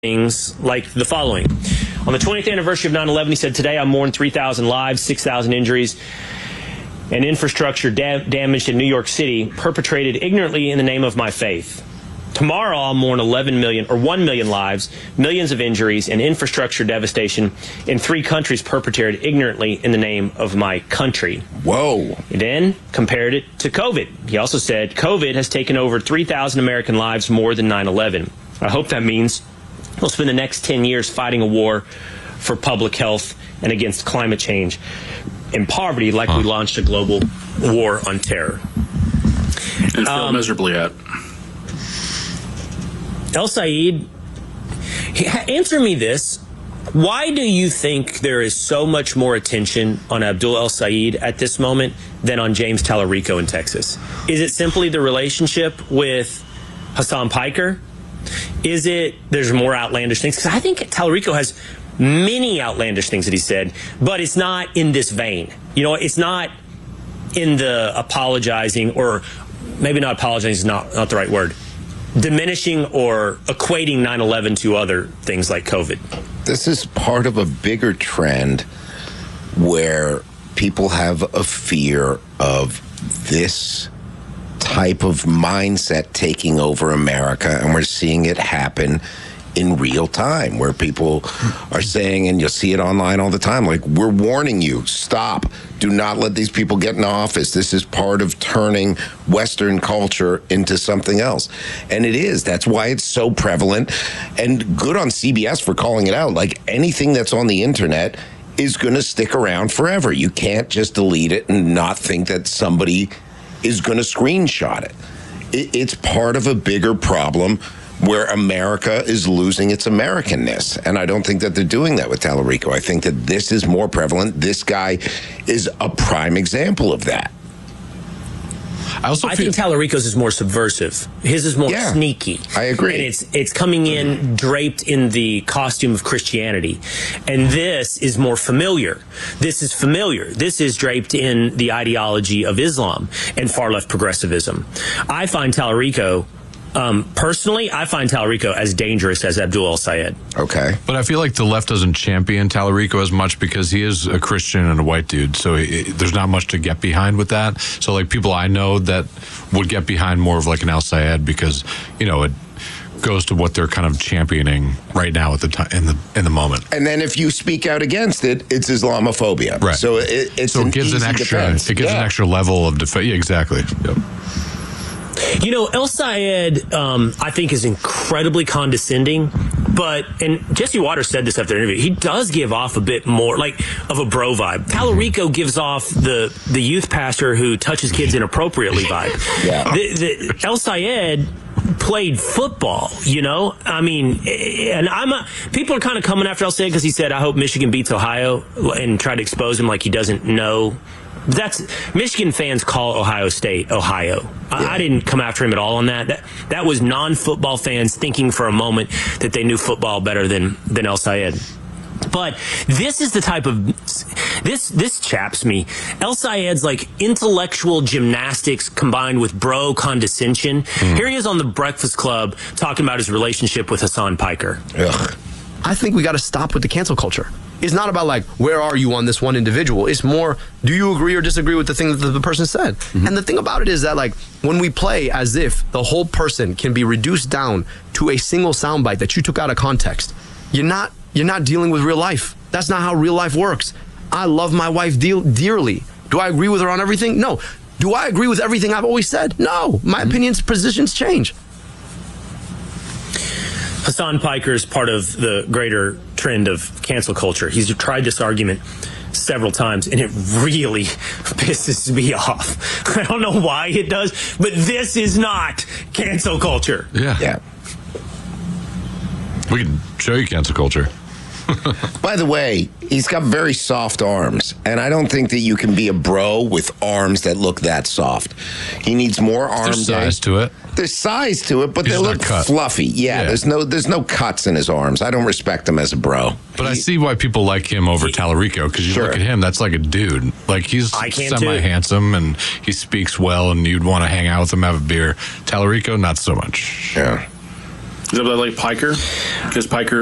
things like the following. On the 20th anniversary of 9/11, he said, "Today I mourn 3,000 lives, 6,000 injuries, and infrastructure damaged in New York City, perpetrated ignorantly in the name of my faith. Tomorrow I'll mourn 11 million or 1 million lives, millions of injuries, and infrastructure devastation in 3 countries perpetrated ignorantly in the name of my country." Whoa. He then compared it to COVID. He also said, "COVID has taken over 3,000 American lives more than 9/11. I hope that means we'll spend the next 10 years fighting a war for public health and against climate change and poverty like we launched a global war on terror." And failed miserably at. El Sayed, answer me this. Why do you think there is so much more attention on Abdul El Sayed at this moment than on James Tallarico in Texas? Is it simply the relationship with Hassan Piker? Is it there's more outlandish things? Because I think Tallarico has many outlandish things that he said, but it's not in this vein. You know, it's not in the apologizing, or maybe not apologizing is not the right word, diminishing or equating 9/11 to other things like COVID. This is part of a bigger trend where people have a fear of this type of mindset taking over America, and we're seeing it happen in real time, where people are saying, and you'll see it online all the time, like, we're warning you, stop, do not let these people get in office. This is part of turning Western culture into something else. And it is. That's why it's so prevalent, and good on CBS for calling it out. Like, anything that's on the internet is going to stick around forever. You can't just delete it and not think that somebody is going to screenshot it. It's part of a bigger problem where America is losing its Americanness. And I don't think that they're doing that with Tallarico. I think that this is more prevalent. This guy is a prime example of that. I think Tallarico's is more subversive. His is more sneaky. I agree. And it's coming in draped in the costume of Christianity. And this is more familiar. This is familiar. This is draped in the ideology of Islam and far-left progressivism. I find Tallarico... personally, I find Tallarico as dangerous as Abdul El Sayed. Okay. But I feel like the left doesn't champion Tallarico as much because he is a Christian and a white dude. So there's not much to get behind with that. So, like, people I know that would get behind more of like an El Sayed because, you know, it goes to what they're kind of championing right now at the time in the moment. And then if you speak out against it, it's Islamophobia. Right. So it gives an extra defense. It gives an extra level of defense. Yeah, exactly. Yep. You know, El Sayed, I think, is incredibly condescending, and Jesse Waters said this after the interview, he does give off a bit more, like, of a bro vibe. Tallarico gives off the youth pastor who touches kids inappropriately vibe. Yeah. El Sayed played football, you know? I mean, and people are kind of coming after El Sayed because he said, "I hope Michigan beats Ohio," and try to expose him like he doesn't know. Michigan fans call Ohio State Ohio. I didn't come after him at all on that. That was non-football fans thinking for a moment that they knew football better than El Sayed. But this is the type of this chaps me. El Sayed's like intellectual gymnastics combined with bro condescension. Here he is on the Breakfast Club talking about his relationship with Hassan Piker. Ugh. I think we got to stop with the cancel culture. It's not about, like, where are you on this one individual? It's more, do you agree or disagree with the thing that the person said? Mm-hmm. And the thing about it is that, like, when we play as if the whole person can be reduced down to a single soundbite that you took out of context, you're not dealing with real life. That's not how real life works. I love my wife dearly. Do I agree with her on everything? No. Do I agree with everything I've always said? No. My opinions, positions change. Hassan Piker is part of the greater trend of cancel culture. He's tried this argument several times, and it really pisses me off. I don't know why it does, but this is not cancel culture. Yeah. We can show you cancel culture. By the way, he's got very soft arms, and I don't think that you can be a bro with arms that look that soft. He needs more arm There's size to it. There's size to it, but they look fluffy. Yeah, there's no cuts in his arms. I don't respect him as a bro. But I see why people like him over Tallarico, because you look at him, that's like a dude. Like, he's semi-handsome, and he speaks well, and you'd want to hang out with him, have a beer. Tallarico, not so much. Yeah. Is that like Piker? Because Piker